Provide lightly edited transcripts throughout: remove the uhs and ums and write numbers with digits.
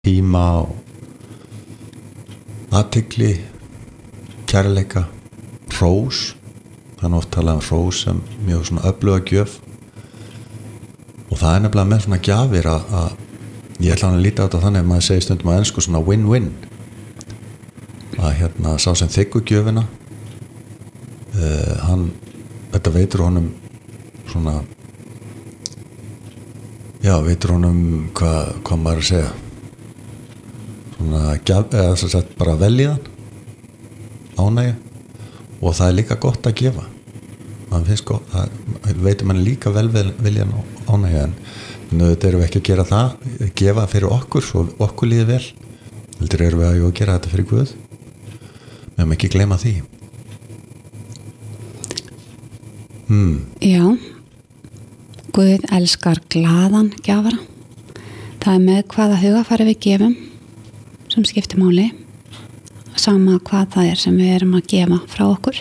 tíma og athygli, kærleika, hrós. Það er oft talað hrós sem mjög svona öfluga gjöf og það er nefnilega með svona gjafir að ég ætla að líta á þetta þannig að maður segir stundum á ensku svona win-win að sá sem þiggur gjöfina þetta veitir honum svona veitir honum hvað maður að segja svona gjaf, eða þess að bara veljiðan ánægju og það er líka gott að gefa mann finnst gott, það veitir mann líka velviljan ánægju en þetta erum við ekki að gera það gefa fyrir okkur svo okkur líði vel heldur erum við að gera þetta fyrir Guð við höfum ekki gleyma því Já Guð elskar glaðan gjafara það er með hvaða hugafari við gefum sem skiptir máli sama hvað það er sem við erum að gefa frá okkur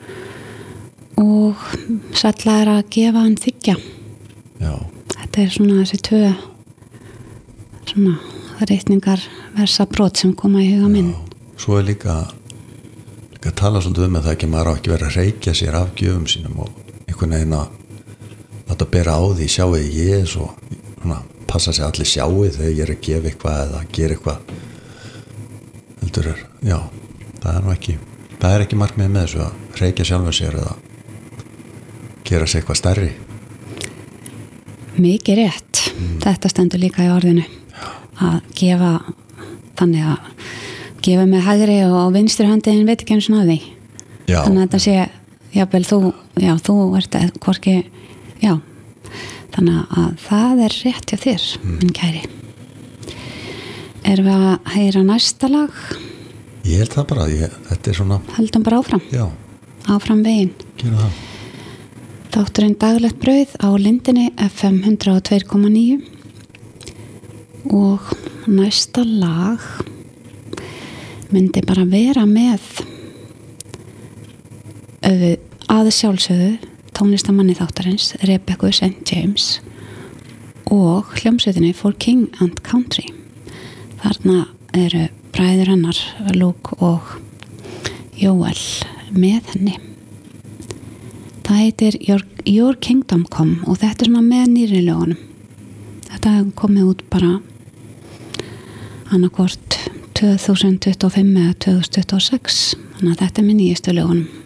og sælla er að gefa en þiggja Já þetta er svona þessi tvö svona reikningar versa brot sem koma í huga minn svo er líka að tala svolítið með það ekki maður á ekki verið að reykja sér af gjöfum sínum og einhvern veginn að láta bera á því sjáu ég svo svona, passa sig allir sjáu þegar ég er að gefa eitthvað eða gera eitthvað heldur já það er ekki markmið með þessu að reykja sjálfur sér eða gera sér eitthvað stærri Mikið rétt þetta stendur líka í orðinu að gefa þannig að gefa með hægri og vinstri höndin veit ekki einu svona að því þannig að þetta sé jafnvel þú ert hvorki þannig að það er rétt hjá þér minn kæri erum við að heyra næsta lag ég held það bara þetta er svona heldum bara áfram áfram veginn gera það Þátturinn Daglegt brauð á Lindinni FM 102,9 og næsta lag myndi bara vera með að sjálfsögðu tónlistamanni þáttarins Rebecca St. James og hljómsveitinni For King and Country þarna eru bræður hennar Luke og Joel með henni það heitir Your Kingdom Come og þetta er svona með nýri lögunum þetta hefur komið út bara annarkvort 2025 eða 2026 þannig að þetta er með nýjustu lögunum